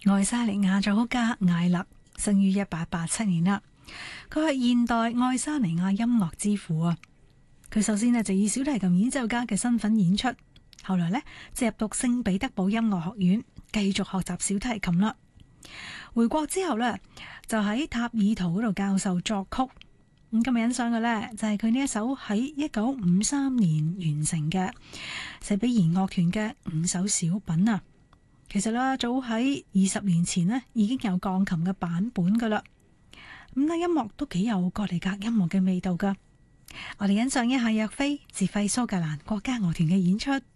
愛沙尼亞作曲家艾勒生於1887年啦，佢係現代愛沙尼亞音樂之父啊！佢首先就以小提琴演奏家嘅身份演出，後來呢就入讀聖彼得堡音樂學院，繼續學習小提琴啦。回國之後呢，就喺塔爾圖嗰度教授作曲。咁今日欣賞嘅呢，就係佢呢一首喺1953年完成嘅寫俾弦樂團嘅5首小品啊！其實啦，早喺20年前呢已經有鋼琴嘅版本噶啦。咁呢音樂都幾有哥里格音樂嘅味道噶。我哋欣賞一下若飛自費蘇格蘭國家樂團嘅演出。